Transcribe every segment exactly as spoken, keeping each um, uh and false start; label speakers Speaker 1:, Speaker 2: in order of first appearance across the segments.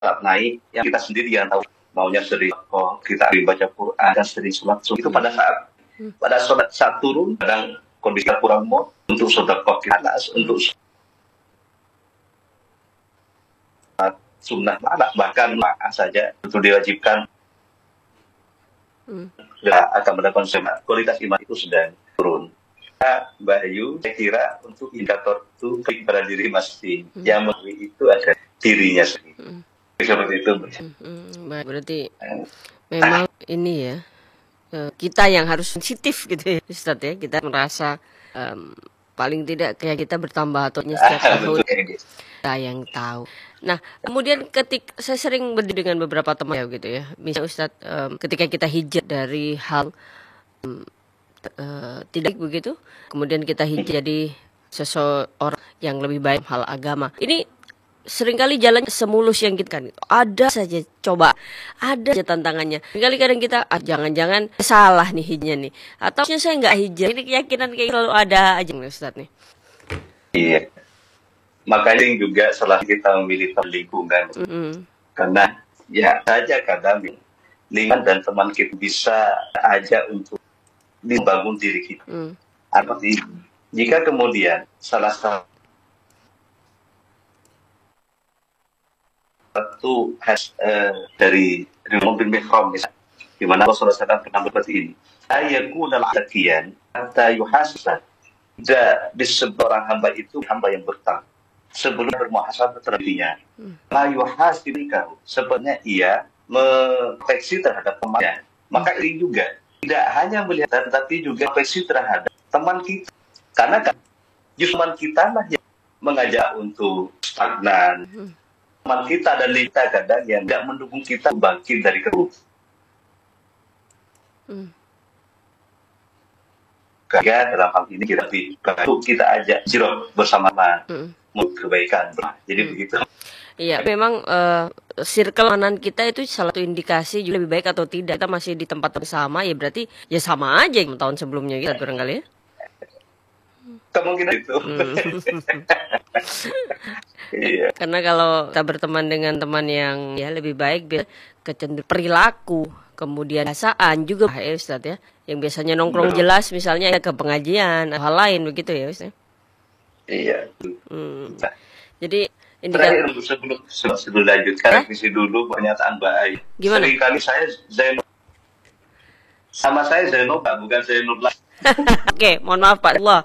Speaker 1: naik, yang kita sendiri yang tahu maunya sering oh, kita baca Quran dan sering sholat sunnah. Itu pada saat pada sholat saat turun kadang kondisi kurang mau untuk sedekah kita untuk sunnah anak bahkan maaf saja itu diwajibkan hmm. ya, akan mendapatkan semangat. Kualitas iman itu sedang turun. Nah, Mbak Ayu, saya kira untuk indikator itu pada diri masing hmm. yang mengetahui itu ada dirinya sendiri. Hmm. Seperti itu.
Speaker 2: Hmm. Berarti hmm. memang ah. ini ya kita yang harus sensitif gitu ya Ustaz ya, kita merasa um, paling tidak kayak kita bertambah ataunya setiap tahun kita yang tahu. Nah, kemudian ketika saya sering berdiri dengan beberapa teman ya gitu ya, misalnya Ustadz, um, ketika kita hijrah dari hal um, uh, tidak begitu, kemudian kita hijrah jadi seseorang yang lebih baik hal agama. Ini seringkali jalannya semulus yang kita kan, ada saja coba, ada saja tantangannya. Seringkali kadang kita, ah, jangan-jangan salah nih hijrahnya nih, atau saya nggak hijrah. Ini keyakinan kayak selalu ada aja nih Ustadz nih.
Speaker 1: Iya. Makanya juga setelah kita memilih lingkungan, mm-hmm. karena ya saja kadang lingkungan dan teman kita bisa aja untuk membangun diri kita. Mm. Arti jika kemudian salah satu has uh, dari Imam bin Mikram misalnya, di mana Rasulullah shallallahu alaihi wasallam pernah seperti ini, ayakuna al-atakiyan hatta yuhasab. Tidak disebut orang hamba itu hamba yang bertakwa sebelum bermuhasabah terhadapnya. La yuhasibikahu, sebenarnya ia mengoreksi terhadap temannya. Maka ini juga tidak hanya melihat tetapi juga mengoreksi terhadap teman kita. Karena kan justru teman kita lah yang mengajak untuk stagnan. Teman kita dan kita kadang yang tidak mendukung kita bangkit dari keruh. Ya, dalam hal ini kita bantu kita ajak jirok bersama-sama untuk kebaikan. Jadi hmm. begitu.
Speaker 2: Iya, memang uh, circle kanan kita itu salah satu indikasi juga lebih baik atau tidak. Kita masih di tempat yang sama, ya berarti ya sama aja yang tahun sebelumnya kita gitu, barangkali ya.
Speaker 1: Kemungkinan itu. Hmm.
Speaker 2: Iya. Karena kalau kita berteman dengan teman yang ya lebih baik, kecenderungan perilaku, kemudian bahasaan juga ya Ustaz ya, yang biasanya nongkrong Betul. jelas misalnya ya ke pengajian hal lain begitu ya Ustaz.
Speaker 1: Iya.
Speaker 2: Hmm. Nah, jadi
Speaker 1: indikator sebelum sebelum lanjutkan revisi dulu pernyataan Mbak Ayu.
Speaker 2: Gimana?
Speaker 1: Seringkali saya Zainul sama saya Zainul Pak bukan Zainul lah.
Speaker 2: Oke, mohon maaf Pak Allah.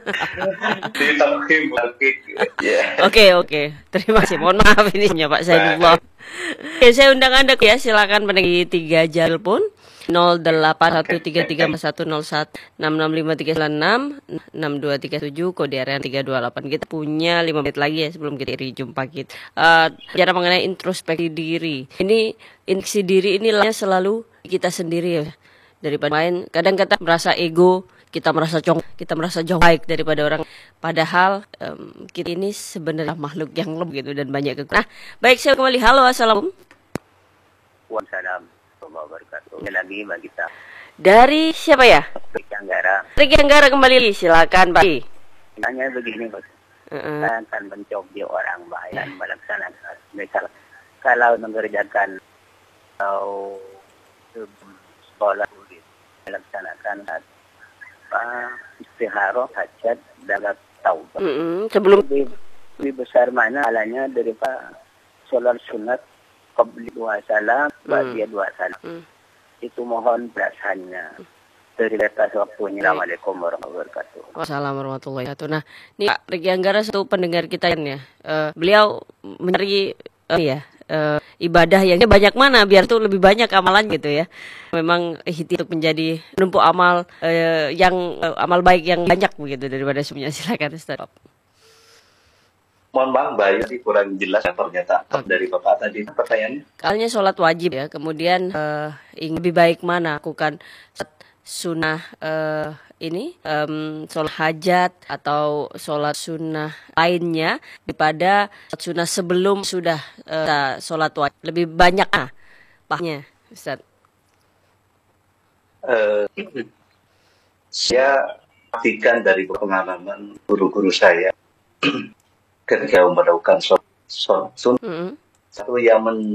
Speaker 2: Oke oke, terima kasih. Mohon maaf ini punya Pak Zainullah. Oke, saya undang Anda ya, silakan pendengar tiga jalur pun nol delapan satu tiga tiga satu nol satu enam enam lima tiga sembilan enam enam dua tiga tujuh kode area tiga dua delapan. Kita punya lima menit lagi ya sebelum kita jumpa kita. Uh, bicara mengenai introspeksi diri. Ini introspeksi diri ini selalu kita sendiri ya. Daripada main, kadang kita merasa ego, kita merasa cong, kita merasa jauh baik daripada orang. Padahal um, kita ini sebenarnya makhluk yang lemah gitu dan banyak kekurangan. Nah, baik saya kembali. Halo, assalamualaikum.
Speaker 3: Waalaikumsalam. Wabarakatuh. Lagi bagi kita.
Speaker 2: Dari siapa ya?
Speaker 3: Riki Anggara.
Speaker 2: Riki Anggara kembali, silakan Pak.
Speaker 3: Tanya begini Pak. Uh-uh. Saya akan mencoba orang bahaya melaksanakan. Misal kalau mengerjakan atau sekolah melaksanakan apa istiharoh hajat dalam taubat.
Speaker 2: Mm-hmm. Sebelum
Speaker 3: lebih, lebih besar mana alanya daripada sholat sunat qabli dua salam, ba'diyah dua salam. Mm. Itu mohon belasannya. Dari atas waktunya. Assalamualaikum warahmatullahi wabarakatuh.
Speaker 2: Wassalamualaikum warahmatullahi wabarakatuh. Nah, ini Pak Riki Anggara satu pendengar kita ya. Uh, beliau mencari uh, ya Uh, ibadah yang banyak mana biar tuh lebih banyak amalan gitu ya. Memang hiti untuk menjadi menumpuk amal uh, yang uh, amal baik yang banyak begitu daripada semuanya. Silakan Ustaz.
Speaker 1: Mohon maaf Mbak Ayu kurang jelas pernyataan okay. dari Bapak tadi pertanyaannya.
Speaker 2: Kalinya sholat wajib ya. Kemudian uh, ingin lebih baik mana lakukan sunnah uh, ini um, sholat hajat atau sholat sunnah lainnya daripada sholat sunnah sebelum sudah uh, sholat wajib lebih banyak ah pahnya Ustaz.
Speaker 1: Uh, saya perhatikan dari pengalaman guru-guru saya ketika melakukan sholat sunnah mm-hmm. satu yang men